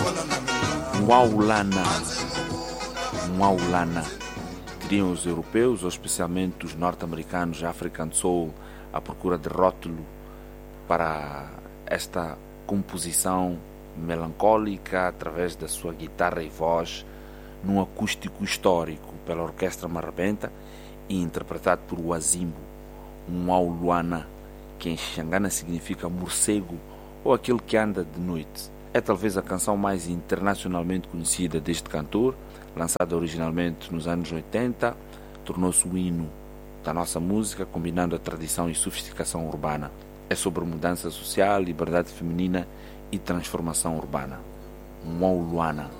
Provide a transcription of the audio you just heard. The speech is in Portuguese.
Mwaulana. Mwaulana. Diriam os europeus, ou especialmente os norte-americanos, African Soul, à procura de rótulo para esta composição melancólica através da sua guitarra e voz, num acústico histórico pela Orquestra Marrabenta e interpretado por Wazimbo, Mwaulana, que em Xangana significa morcego ou aquele que anda de noite. É talvez a canção mais internacionalmente conhecida deste cantor, lançada originalmente nos anos 80, tornou-se o hino da nossa música, combinando a tradição e sofisticação urbana. É sobre mudança social, liberdade feminina e transformação urbana. Mwaulana.